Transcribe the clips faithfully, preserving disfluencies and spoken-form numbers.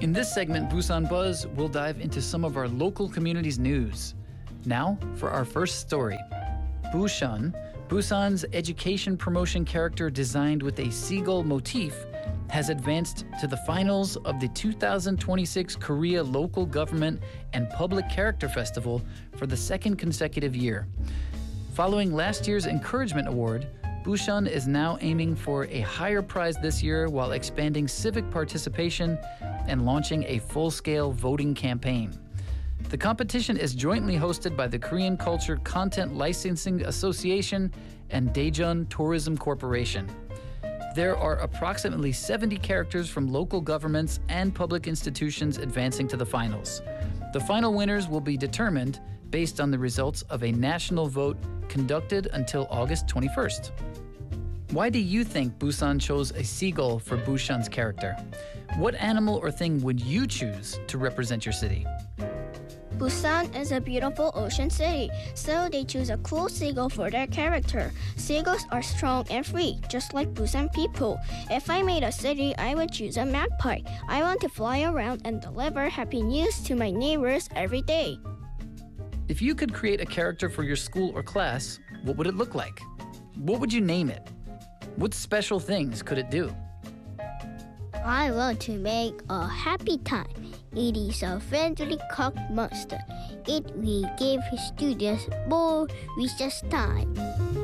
In this segment, Busan Buzz, we'll dive into some of our local community's news. Now, for our first story. Busan, Busan's education promotion character designed with a seagull motif, has advanced to the finals of the two thousand twenty-six Korea Local Government and Public Character Festival for the second consecutive year. Following last year's Encouragement Award, Busan is now aiming for a higher prize this year while expanding civic participation and launching a full-scale voting campaign. The competition is jointly hosted by the Korean Culture Content Licensing Association and Daejeon Tourism Corporation. There are approximately seventy characters from local governments and public institutions advancing to the finals. The final winners will be determined based on the results of a national vote conducted until August twenty-first. Why do you think Busan chose a seagull for Busan's character? What animal or thing would you choose to represent your city? Busan is a beautiful ocean city, so they choose a cool seagull for their character. Seagulls are strong and free, just like Busan people. If I made a city, I would choose a magpie. I want to fly around and deliver happy news to my neighbors every day. If you could create a character for your school or class, what would it look like? What would you name it? What special things could it do? I want to make a happy time. It is a friendly cock monster. It will give his students more recess time.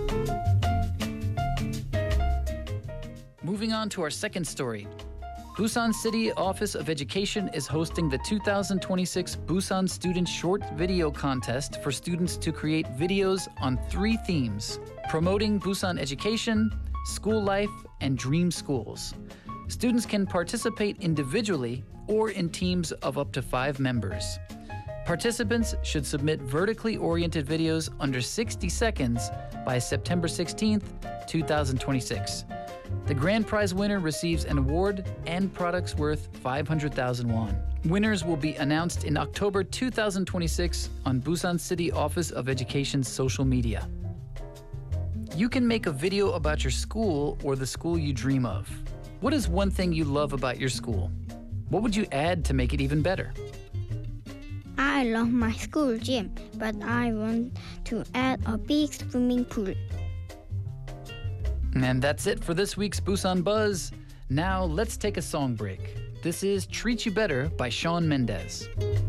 Moving on to our second story. Busan City Office of Education is hosting the two thousand twenty-six Busan Student Short Video Contest for students to create videos on three themes: promoting Busan education, school life, and dream schools. Students can participate individually or in teams of up to five members. Participants should submit vertically oriented videos under sixty seconds by September sixteenth, two thousand twenty-six. The grand prize winner receives an award and products worth five hundred thousand won. Winners will be announced in October two thousand twenty-six on Busan City Office of Education's social media. You can make a video about your school or the school you dream of. What is one thing you love about your school? What would you add to make it even better? I love my school gym, but I want to add a big swimming pool. And that's it for this week's Busan Buzz. Now let's take a song break. This is Treat You Better by Shawn Mendes.